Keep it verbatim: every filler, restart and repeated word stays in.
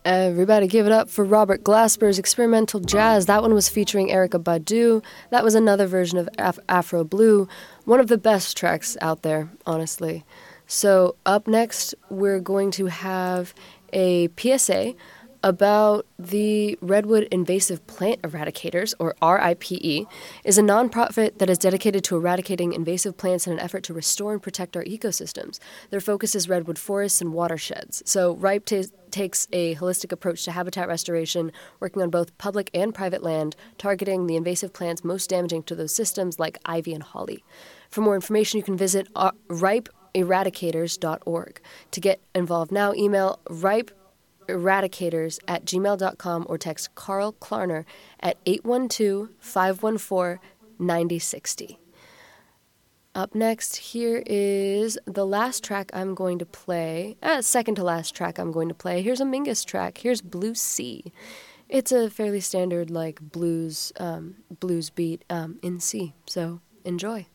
Everybody give it up for Robert Glasper's Experimental Jazz. That one was featuring Erykah Badu. That was another version of Af- Afro Blue. One of the best tracks out there, honestly. So up next, we're going to have a P S A about the Redwood Invasive Plant Eradicators, or R I P E, is a nonprofit that is dedicated to eradicating invasive plants in an effort to restore and protect our ecosystems. Their focus is redwood forests and watersheds. So RIPE t- takes a holistic approach to habitat restoration, working on both public and private land, targeting the invasive plants most damaging to those systems like ivy and holly. For more information, you can visit ripe eradicators dot org. To get involved now, email ripe eradicators at gmail dot com or text Carl Klarner at eight one two, five one four, nine zero six zero. Up next, here is the last track I'm going to play. Uh, second to last track I'm going to play. Here's a Mingus track. Here's Blue C. It's a fairly standard like blues um, blues beat um, in C. So enjoy.